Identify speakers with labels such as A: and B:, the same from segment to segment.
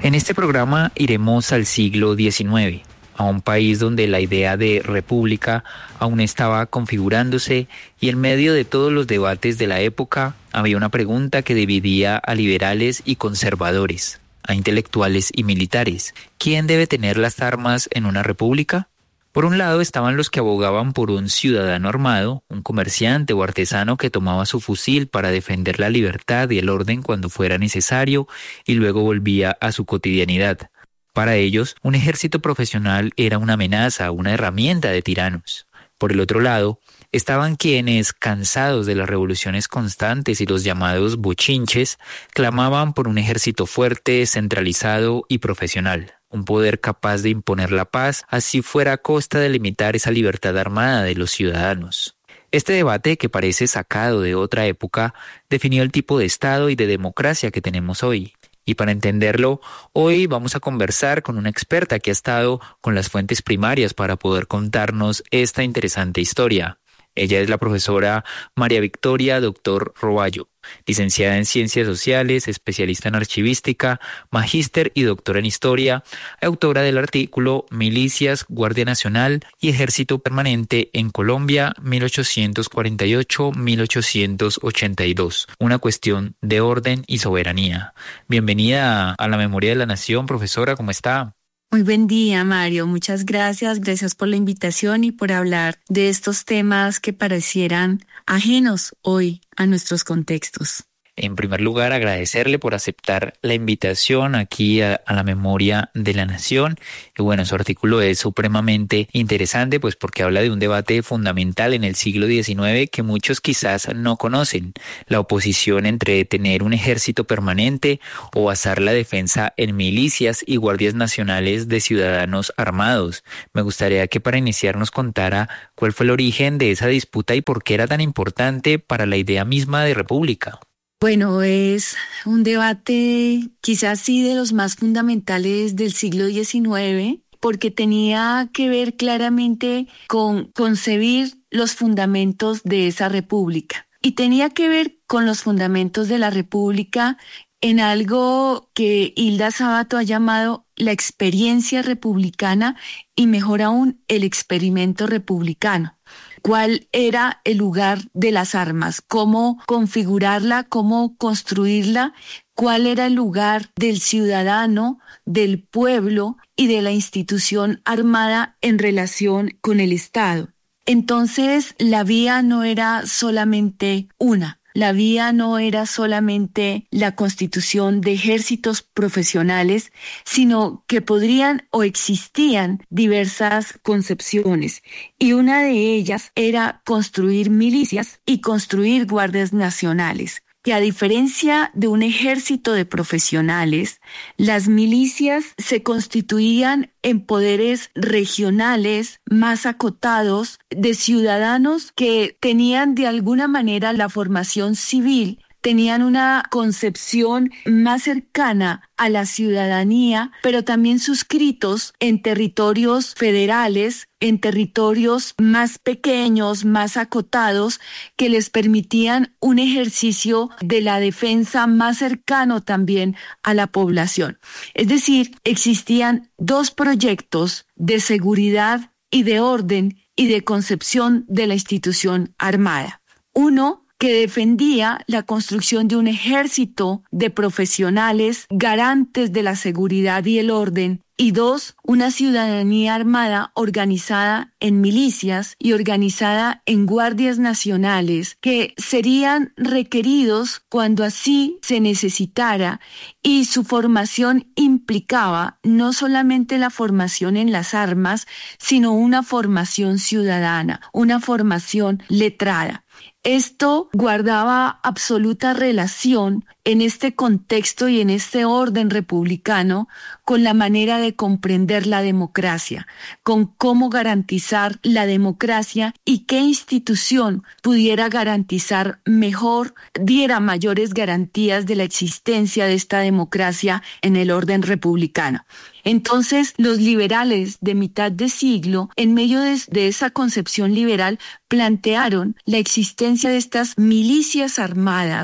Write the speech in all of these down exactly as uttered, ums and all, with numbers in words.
A: En este programa iremos al siglo diecinueve, a un país donde la idea de república aún estaba configurándose y en medio de todos los debates de la época había una pregunta que dividía a liberales y conservadores, a intelectuales y militares. ¿Quién debe tener las armas en una república? Por un lado estaban los que abogaban por un ciudadano armado, un comerciante o artesano que tomaba su fusil para defender la libertad y el orden cuando fuera necesario y luego volvía a su cotidianidad. Para ellos, un ejército profesional era una amenaza, una herramienta de tiranos. Por el otro lado, estaban quienes, cansados de las revoluciones constantes y los llamados bochinches, clamaban por un ejército fuerte, centralizado y profesional. Un poder capaz de imponer la paz, así fuera a costa de limitar esa libertad armada de los ciudadanos. Este debate, que parece sacado de otra época, definió el tipo de Estado y de democracia que tenemos hoy. Y para entenderlo, hoy vamos a conversar con una experta que ha estado con las fuentes primarias para poder contarnos esta interesante historia. Ella es la profesora María Victoria Doctor Roballo, licenciada en Ciencias Sociales, especialista en Archivística, magíster y doctora en Historia, autora del artículo Milicias, Guardia Nacional y Ejército Permanente en Colombia mil ochocientos cuarenta y ocho a mil ochocientos ochenta y dos, una cuestión de orden y soberanía. Bienvenida a La Memoria de la Nación, profesora, ¿cómo está?
B: Muy buen día, Mario. Muchas gracias. Gracias por la invitación y por hablar de estos temas que parecieran ajenos hoy a nuestros contextos.
A: En primer lugar, agradecerle por aceptar la invitación aquí a, a la Memoria de la Nación. Y bueno, su artículo es supremamente interesante, pues porque habla de un debate fundamental en el siglo diecinueve que muchos quizás no conocen. La oposición entre tener un ejército permanente o basar la defensa en milicias y guardias nacionales de ciudadanos armados. Me gustaría que para iniciar nos contara cuál fue el origen de esa disputa y por qué era tan importante para la idea misma de república.
B: Bueno, es un debate quizás sí de los más fundamentales del siglo diecinueve, porque tenía que ver claramente con concebir los fundamentos de esa república. Y tenía que ver con los fundamentos de la república en algo que Hilda Sábato ha llamado la experiencia republicana y mejor aún el experimento republicano. ¿Cuál era el lugar de las armas? ¿Cómo configurarla? ¿Cómo construirla? ¿Cuál era el lugar del ciudadano, del pueblo y de la institución armada en relación con el Estado? Entonces, la vía no era solamente una. La vía no era solamente la constitución de ejércitos profesionales, sino que podrían o existían diversas concepciones. Y una de ellas era construir milicias y construir guardias nacionales. Que a diferencia de un ejército de profesionales, las milicias se constituían en poderes regionales más acotados de ciudadanos que tenían de alguna manera la formación civil, tenían una concepción más cercana a la ciudadanía, pero también suscritos en territorios federales, en territorios más pequeños, más acotados, que les permitían un ejercicio de la defensa más cercano también a la población. Es decir, existían dos proyectos de seguridad y de orden y de concepción de la institución armada. Uno, que defendía la construcción de un ejército de profesionales garantes de la seguridad y el orden, y dos, una ciudadanía armada organizada en milicias y organizada en guardias nacionales que serían requeridos cuando así se necesitara, y su formación implicaba no solamente la formación en las armas, sino una formación ciudadana, una formación letrada. Esto guardaba absoluta relación en este contexto y en este orden republicano con la manera de comprender la democracia, con cómo garantizar la democracia y qué institución pudiera garantizar mejor, diera mayores garantías de la existencia de esta democracia en el orden republicano. Entonces, los liberales de mitad de siglo, en medio de, de esa concepción liberal, plantearon la existencia de estas milicias armadas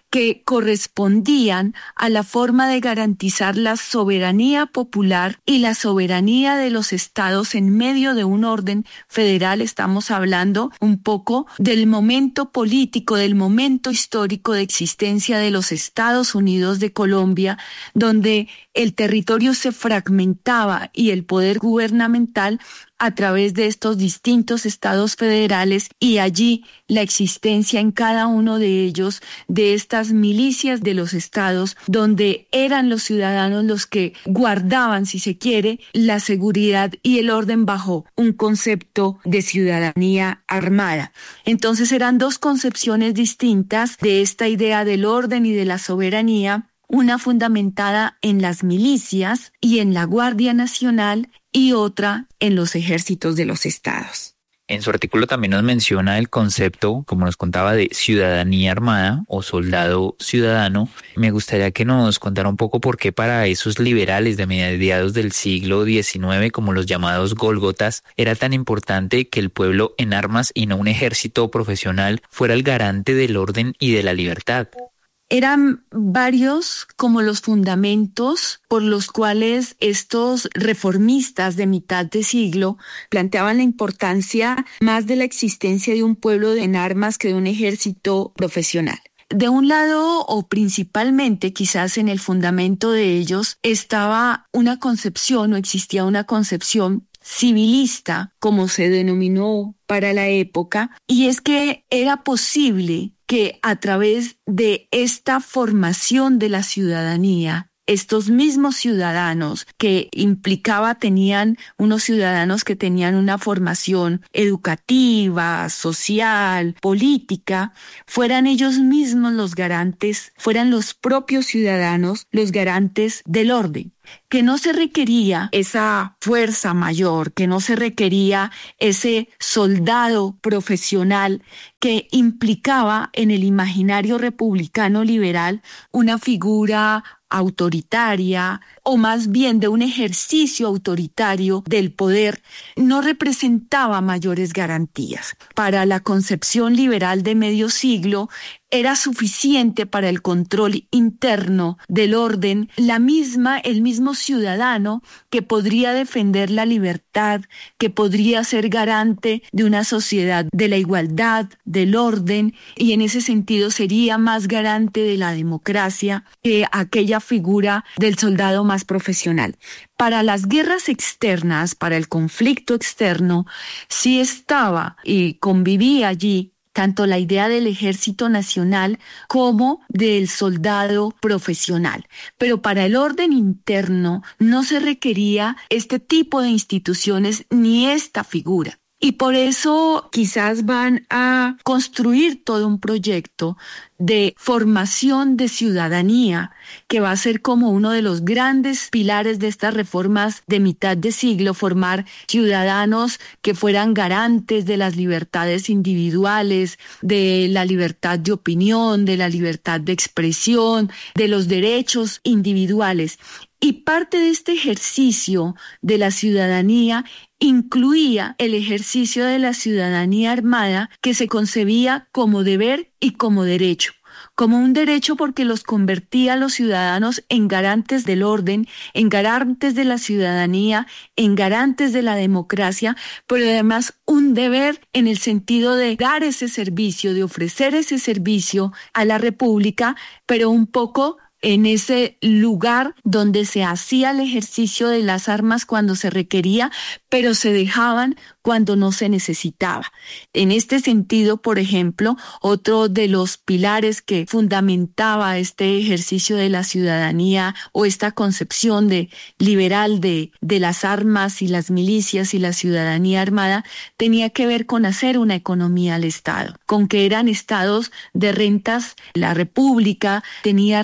B: que correspondían a la forma de garantizar la soberanía popular y la soberanía de los estados en medio de un orden federal. Estamos hablando un poco del momento político, del momento histórico de existencia de los Estados Unidos de Colombia, donde el territorio se fragmentaba y el poder gubernamental a través de estos distintos estados federales, y allí la existencia en cada uno de ellos de estas milicias de los estados, donde eran los ciudadanos los que guardaban, si se quiere, la seguridad y el orden bajo un concepto de ciudadanía armada. Entonces eran dos concepciones distintas de esta idea del orden y de la soberanía, una fundamentada en las milicias y en la Guardia Nacional y otra en los ejércitos de los estados.
A: En su artículo también nos menciona el concepto, como nos contaba, de ciudadanía armada o soldado ciudadano. Me gustaría que nos contara un poco por qué para esos liberales de mediados del siglo diecinueve, como los llamados gólgotas, era tan importante que el pueblo en armas y no un ejército profesional fuera el garante del orden y de la libertad.
B: Eran varios como los fundamentos por los cuales estos reformistas de mitad de siglo planteaban la importancia más de la existencia de un pueblo en armas que de un ejército profesional. De un lado, o principalmente quizás en el fundamento de ellos, estaba una concepción, o existía una concepción civilista, como se denominó para la época, y es que era posible que a través de esta formación de la ciudadanía, estos mismos ciudadanos que implicaba tenían unos ciudadanos que tenían una formación educativa, social, política, fueran ellos mismos los garantes, fueran los propios ciudadanos los garantes del orden. Que no se requería esa fuerza mayor, que no se requería ese soldado profesional que implicaba en el imaginario republicano liberal una figura autoritaria o más bien de un ejercicio autoritario del poder, no representaba mayores garantías. Para la concepción liberal de medio siglo, era suficiente para el control interno del orden la misma, el mismo ciudadano que podría defender la libertad, que podría ser garante de una sociedad de la igualdad, del orden, y en ese sentido sería más garante de la democracia que aquella figura del soldado más profesional. Para las guerras externas, para el conflicto externo, sí estaba y convivía allí tanto la idea del ejército nacional como del soldado profesional. Pero para el orden interno no se requería este tipo de instituciones ni esta figura. Y por eso quizás van a construir todo un proyecto de formación de ciudadanía que va a ser como uno de los grandes pilares de estas reformas de mitad de siglo, formar ciudadanos que fueran garantes de las libertades individuales, de la libertad de opinión, de la libertad de expresión, de los derechos individuales. Y parte de este ejercicio de la ciudadanía incluía el ejercicio de la ciudadanía armada, que se concebía como deber y como derecho. Como un derecho porque los convertía a los ciudadanos en garantes del orden, en garantes de la ciudadanía, en garantes de la democracia, pero además un deber en el sentido de dar ese servicio, de ofrecer ese servicio a la República, pero un poco en ese lugar donde se hacía el ejercicio de las armas cuando se requería, pero se dejaban cuando no se necesitaba. En este sentido, por ejemplo, otro de los pilares que fundamentaba este ejercicio de la ciudadanía o esta concepción de liberal de, de las armas y las milicias y la ciudadanía armada tenía que ver con hacer una economía al Estado, con que eran estados de rentas. La República tenía rentas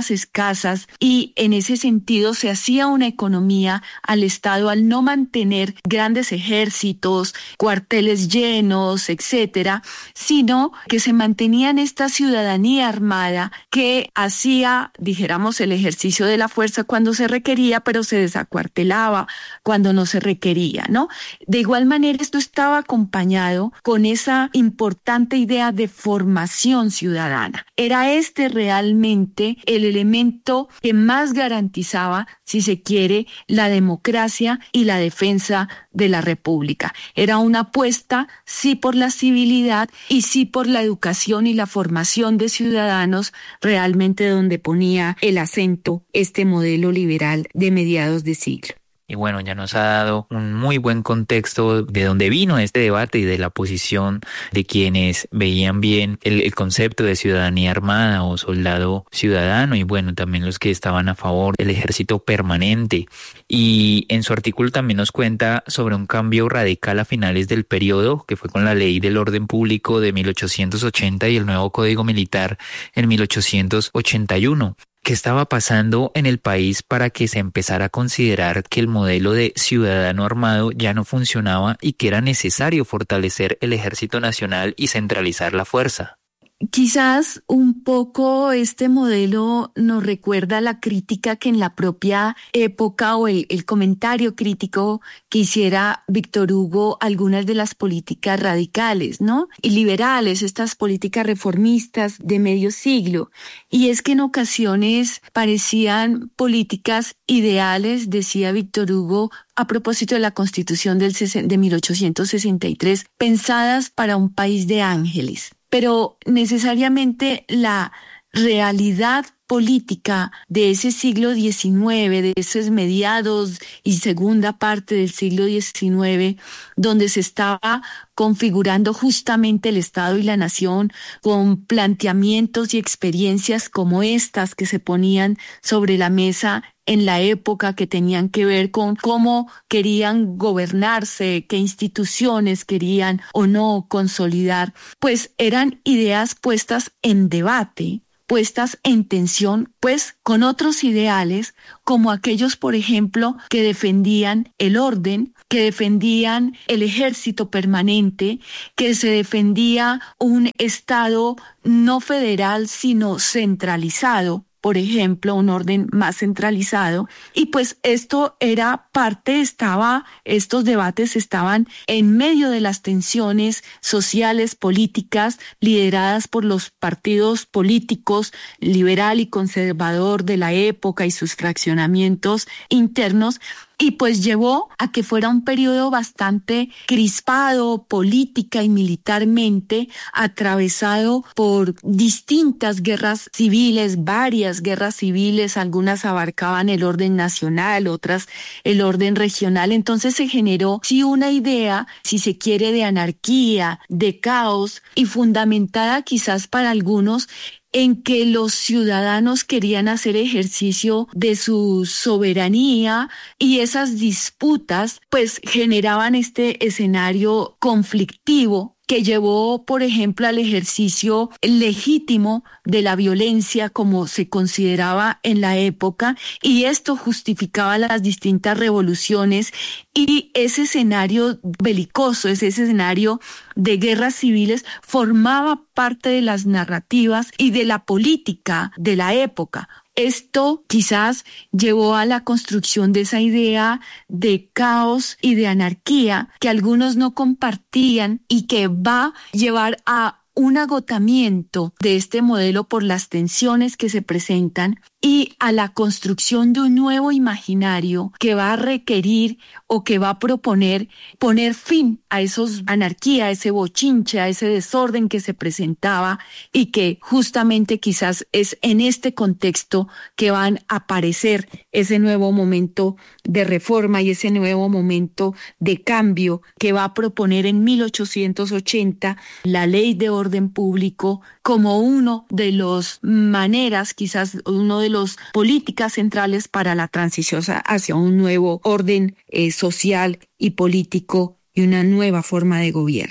B: tierras escasas y en ese sentido se hacía una economía al Estado al no mantener grandes ejércitos, cuarteles llenos, etcétera, sino que se mantenían esta ciudadanía armada que hacía, dijéramos, el ejercicio de la fuerza cuando se requería, pero se desacuartelaba cuando no se requería, ¿no? De igual manera, esto estaba acompañado con esa importante idea de formación ciudadana. Era este realmente el elemento que más garantizaba, si se quiere, la democracia y la defensa de la República. Era una apuesta, sí, por la civilidad y sí por la educación y la formación de ciudadanos, realmente donde ponía el acento este modelo liberal de mediados de siglo.
A: Y bueno, ya nos ha dado un muy buen contexto de dónde vino este debate y de la posición de quienes veían bien el, el concepto de ciudadanía armada o soldado ciudadano, y bueno, también los que estaban a favor del ejército permanente. Y en su artículo también nos cuenta sobre un cambio radical a finales del periodo, que fue con la Ley del Orden Público de mil ochocientos ochenta y el nuevo Código Militar en mil ochocientos ochenta y uno. ¿Qué estaba pasando en el país para que se empezara a considerar que el modelo de ciudadano armado ya no funcionaba y que era necesario fortalecer el Ejército Nacional y centralizar la fuerza?
B: Quizás un poco este modelo nos recuerda la crítica que en la propia época o el, el comentario crítico que hiciera Víctor Hugo algunas de las políticas radicales, ¿no? Y liberales, estas políticas reformistas de medio siglo. Y es que en ocasiones parecían políticas ideales, decía Víctor Hugo, a propósito de la Constitución del de mil ochocientos sesenta y tres, pensadas para un país de ángeles. Pero necesariamente la realidad política de ese siglo diecinueve, de esos mediados y segunda parte del siglo diecinueve, donde se estaba configurando justamente el Estado y la nación con planteamientos y experiencias como estas que se ponían sobre la mesa en la época, que tenían que ver con cómo querían gobernarse, qué instituciones querían o no consolidar, pues eran ideas puestas en debate, puestas en tensión, pues con otros ideales, como aquellos, por ejemplo, que defendían el orden, que defendían el ejército permanente, que se defendía un Estado no federal, sino centralizado, por ejemplo, un orden más centralizado. Y pues esto era parte, estaba, estos debates estaban en medio de las tensiones sociales, políticas, lideradas por los partidos políticos liberal y conservador de la época y sus fraccionamientos internos. Y pues llevó a que fuera un periodo bastante crispado política y militarmente, atravesado por distintas guerras civiles, varias guerras civiles, algunas abarcaban el orden nacional, otras el orden regional. Entonces se generó sí una idea, si se quiere, de anarquía, de caos, y fundamentada quizás para algunos en que los ciudadanos querían hacer ejercicio de su soberanía, y esas disputas pues generaban este escenario conflictivo que llevó, por ejemplo, al ejercicio legítimo de la violencia como se consideraba en la época, y esto justificaba las distintas revoluciones, y ese escenario belicoso, ese escenario de guerras civiles formaba parte de las narrativas y de la política de la época. Esto quizás llevó a la construcción de esa idea de caos y de anarquía que algunos no compartían, y que va a llevar a un agotamiento de este modelo por las tensiones que se presentan, y a la construcción de un nuevo imaginario que va a requerir o que va a proponer poner fin a esos anarquía, a ese bochinche, a ese desorden que se presentaba, y que justamente quizás es en este contexto que van a aparecer ese nuevo momento de reforma y ese nuevo momento de cambio que va a proponer en mil ochocientos ochenta la Ley de Orden Público como uno de las maneras, quizás uno de las políticas centrales para la transición hacia un nuevo orden eh, social y político y una nueva forma de gobierno.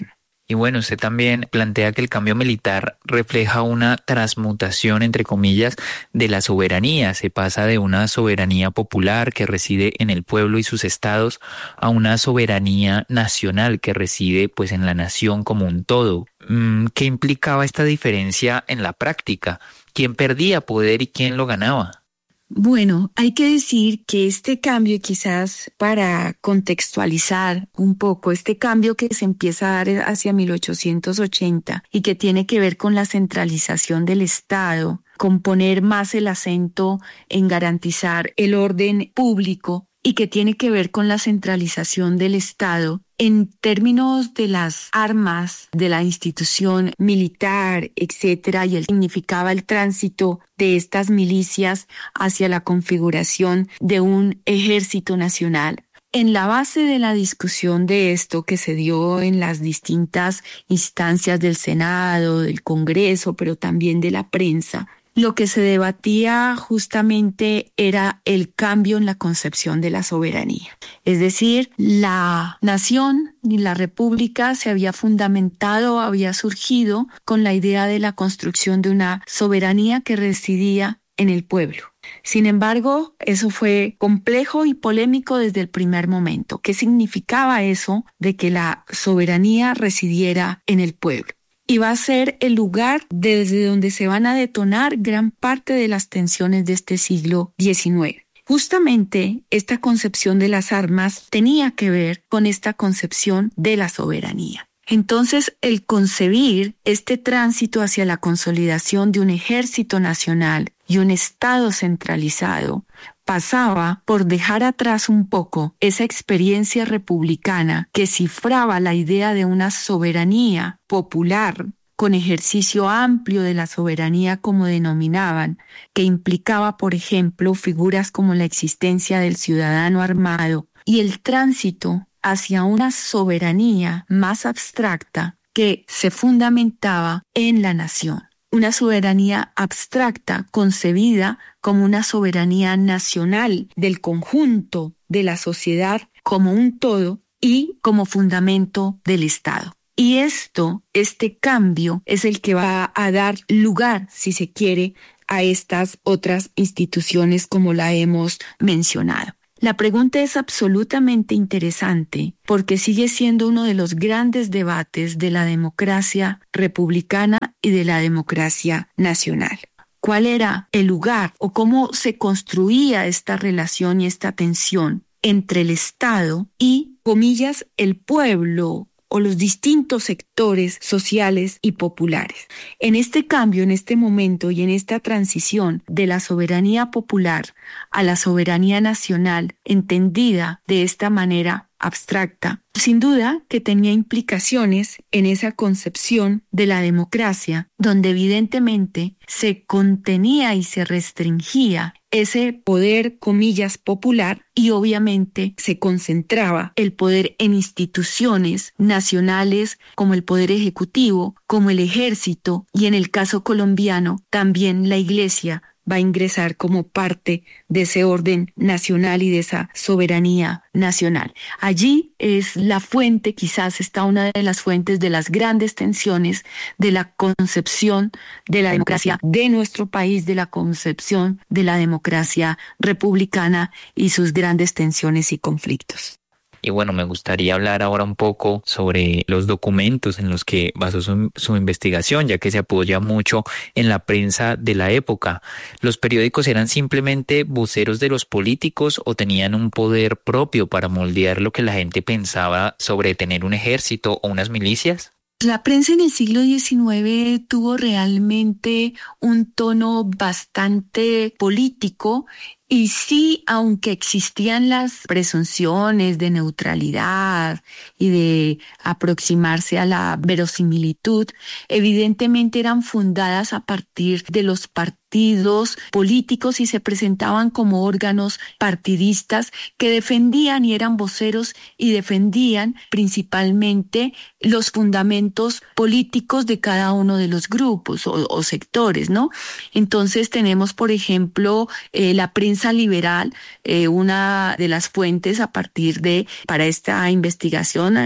A: Y bueno, usted también plantea que el cambio militar refleja una transmutación, entre comillas, de la soberanía. Se pasa de una soberanía popular que reside en el pueblo y sus estados a una soberanía nacional que reside pues en la nación como un todo. ¿Qué implicaba esta diferencia en la práctica? ¿Quién perdía poder y quién lo ganaba?
B: Bueno, hay que decir que este cambio, quizás para contextualizar un poco, este cambio que se empieza a dar hacia mil ochocientos ochenta y que tiene que ver con la centralización del Estado, con poner más el acento en garantizar el orden público y que tiene que ver con la centralización del Estado en términos de las armas, de la institución militar, etcétera, y el significaba el tránsito de estas milicias hacia la configuración de un ejército nacional. En la base de la discusión de esto que se dio en las distintas instancias del Senado, del Congreso, pero también de la prensa, lo que se debatía justamente era el cambio en la concepción de la soberanía. Es decir, la nación y la república se había fundamentado, había surgido con la idea de la construcción de una soberanía que residía en el pueblo. Sin embargo, eso fue complejo y polémico desde el primer momento. ¿Qué significaba eso de que la soberanía residiera en el pueblo? Y va a ser el lugar desde donde se van a detonar gran parte de las tensiones de este siglo diecinueve. Justamente esta concepción de las armas tenía que ver con esta concepción de la soberanía. Entonces, el concebir este tránsito hacia la consolidación de un ejército nacional y un Estado centralizado pasaba por dejar atrás un poco esa experiencia republicana que cifraba la idea de una soberanía popular con ejercicio amplio de la soberanía, como denominaban, que implicaba, por ejemplo, figuras como la existencia del ciudadano armado y el tránsito hacia una soberanía más abstracta que se fundamentaba en la nación. Una soberanía abstracta concebida como una soberanía nacional del conjunto de la sociedad como un todo y como fundamento del Estado. Y esto, este cambio, es el que va a dar lugar, si se quiere, a estas otras instituciones como la hemos mencionado. La pregunta es absolutamente interesante porque sigue siendo uno de los grandes debates de la democracia republicana y de la democracia nacional. ¿Cuál era el lugar o cómo se construía esta relación y esta tensión entre el Estado y, comillas, el pueblo o los distintos sectores sociales y populares? En este cambio, en este momento y en esta transición de la soberanía popular a la soberanía nacional, entendida de esta manera abstracta, sin duda que tenía implicaciones en esa concepción de la democracia, donde evidentemente se contenía y se restringía ese poder, comillas, popular, y obviamente se concentraba el poder en instituciones nacionales como el Poder Ejecutivo, como el Ejército, y en el caso colombiano también la Iglesia va a ingresar como parte de ese orden nacional y de esa soberanía nacional. Allí es la fuente, quizás está una de las fuentes de las grandes tensiones de la concepción de la democracia de nuestro país, de la concepción de la democracia republicana y sus grandes tensiones y conflictos.
A: Y bueno, me gustaría hablar ahora un poco sobre los documentos en los que basó su, su investigación, ya que se apoya mucho en la prensa de la época. ¿Los periódicos eran simplemente voceros de los políticos o tenían un poder propio para moldear lo que la gente pensaba sobre tener un ejército o unas milicias?
B: La prensa en el siglo diecinueve tuvo realmente un tono bastante político. Y sí, aunque existían las presunciones de neutralidad y de aproximarse a la verosimilitud, evidentemente eran fundadas a partir de los partidos políticos y se presentaban como órganos partidistas que defendían y eran voceros y defendían principalmente los fundamentos políticos de cada uno de los grupos o, o sectores, ¿no? Entonces tenemos, por ejemplo, eh, la prensa liberal, eh, una de las fuentes a partir de, para esta investigación,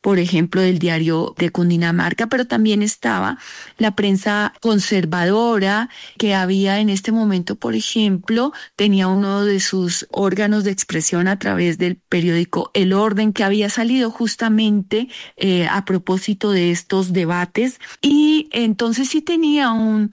B: por ejemplo, del diario de Cundinamarca, pero también estaba la prensa conservadora que había en este momento, por ejemplo, tenía uno de sus órganos de expresión a través del periódico El Orden, que había salido justamente eh, a propósito de estos debates, y entonces sí tenía un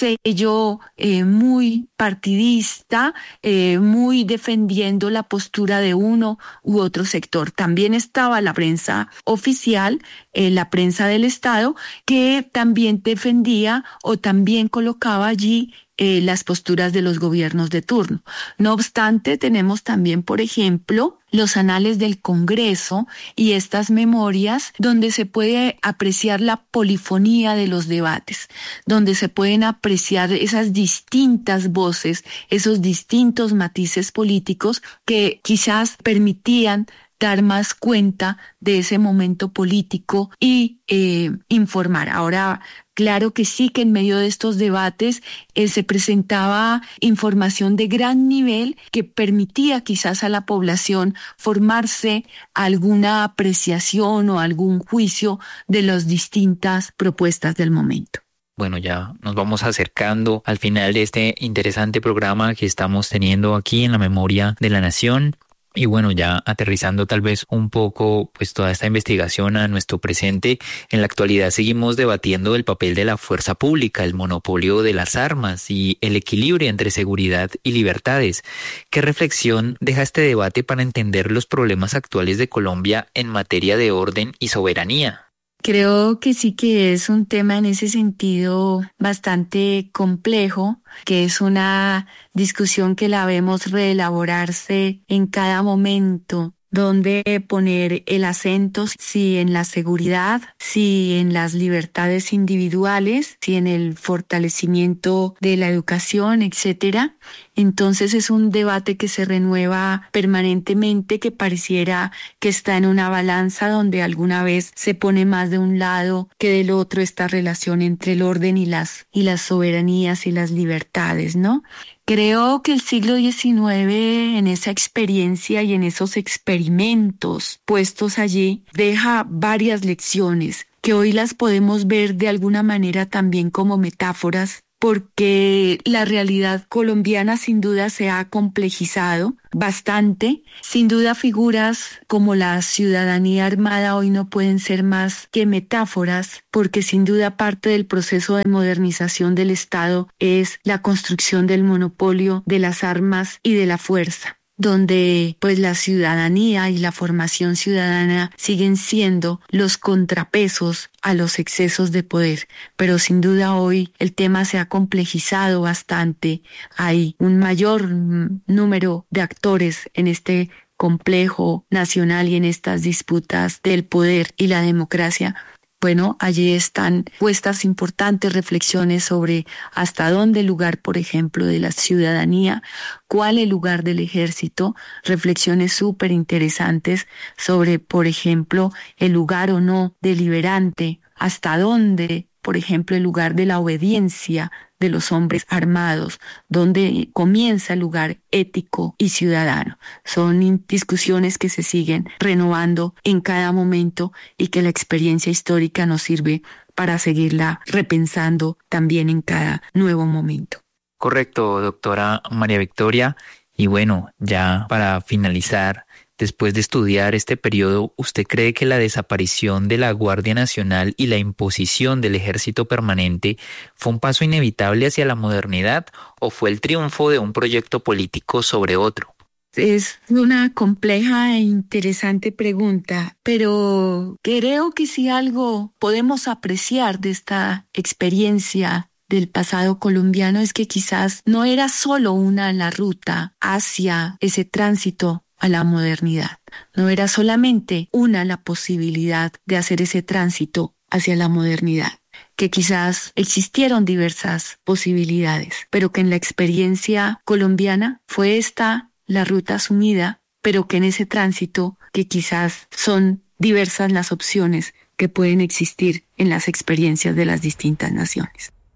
B: sello eh, muy partidista, eh, muy defendiendo la postura de uno u otro sector. También estaba la prensa oficial, eh, la prensa del Estado, que también defendía o también colocaba allí eh, las posturas de los gobiernos de turno. No obstante, tenemos también, por ejemplo, los anales del Congreso y estas memorias donde se puede apreciar la polifonía de los debates, donde se pueden apreciar esas distintas voces, esos distintos matices políticos que quizás permitían dar más cuenta de ese momento político y eh, informar. Ahora, claro que sí, que en medio de estos debates eh, se presentaba información de gran nivel que permitía quizás a la población formarse alguna apreciación o algún juicio de las distintas propuestas del momento.
A: Bueno, ya nos vamos acercando al final de este interesante programa que estamos teniendo aquí en la Memoria de la Nación. Y bueno, ya aterrizando tal vez un poco pues toda esta investigación a nuestro presente, en la actualidad seguimos debatiendo el papel de la fuerza pública, el monopolio de las armas y el equilibrio entre seguridad y libertades. ¿Qué reflexión deja este debate para entender los problemas actuales de Colombia en materia de orden y soberanía?
B: Creo que sí que es un tema en ese sentido bastante complejo, que es una discusión que la vemos reelaborarse en cada momento, donde poner el acento, si en la seguridad, si en las libertades individuales, si en el fortalecimiento de la educación, etcétera. Entonces es un debate que se renueva permanentemente, que pareciera que está en una balanza donde alguna vez se pone más de un lado que del otro esta relación entre el orden y las, y las soberanías y las libertades, ¿no? Creo que el siglo diecinueve, en esa experiencia y en esos experimentos puestos allí, deja varias lecciones que hoy las podemos ver de alguna manera también como metáforas, porque la realidad colombiana sin duda se ha complejizado bastante. Sin duda figuras como la ciudadanía armada hoy no pueden ser más que metáforas, porque sin duda parte del proceso de modernización del Estado es la construcción del monopolio de las armas y de la fuerza, donde pues la ciudadanía y la formación ciudadana siguen siendo los contrapesos a los excesos de poder. Pero sin duda hoy el tema se ha complejizado bastante. Hay un mayor número de actores en este complejo nacional y en estas disputas del poder y la democracia. Bueno, allí están puestas importantes reflexiones sobre hasta dónde el lugar, por ejemplo, de la ciudadanía, cuál el lugar del ejército, reflexiones súper interesantes sobre, por ejemplo, el lugar o no deliberante, hasta dónde, por ejemplo, el lugar de la obediencia de los hombres armados, donde comienza el lugar ético y ciudadano. Son discusiones que se siguen renovando en cada momento y que la experiencia histórica nos sirve para seguirla repensando también en cada nuevo momento.
A: Correcto, doctora María Victoria. Y bueno, ya para finalizar, después de estudiar este periodo, ¿usted cree que la desaparición de la Guardia Nacional y la imposición del ejército permanente fue un paso inevitable hacia la modernidad o fue el triunfo de un proyecto político sobre otro?
B: Es una compleja e interesante pregunta, pero creo que si algo podemos apreciar de esta experiencia del pasado colombiano es que quizás no era solo una la ruta hacia ese tránsito a la modernidad. No era solamente una la posibilidad de hacer ese tránsito hacia la modernidad, que quizás existieron diversas posibilidades, pero que en la experiencia colombiana fue esta la ruta asumida, pero que en ese tránsito, que quizás son diversas las opciones que pueden existir en las experiencias de las distintas naciones.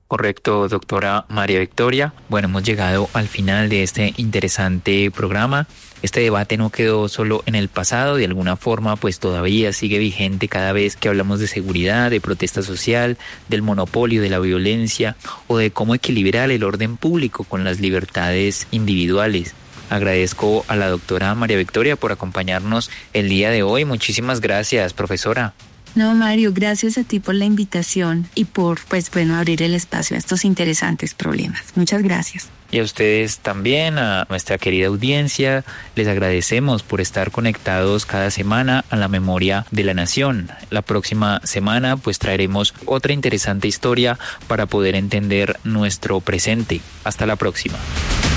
A: Correcto, doctora María Victoria. Bueno, hemos llegado al final de este interesante programa. Este debate no quedó solo en el pasado, de alguna forma pues todavía sigue vigente cada vez que hablamos de seguridad, de protesta social, del monopolio de la violencia o de cómo equilibrar el orden público con las libertades individuales. Agradezco a la doctora María Victoria por acompañarnos el día de hoy. Muchísimas gracias, profesora.
B: No, Mario, gracias a ti por la invitación y por, pues bueno, abrir el espacio a estos interesantes problemas. Muchas gracias.
A: Y a ustedes también, a nuestra querida audiencia, les agradecemos por estar conectados cada semana a la memoria de la nación. La próxima semana pues traeremos otra interesante historia para poder entender nuestro presente. Hasta la próxima.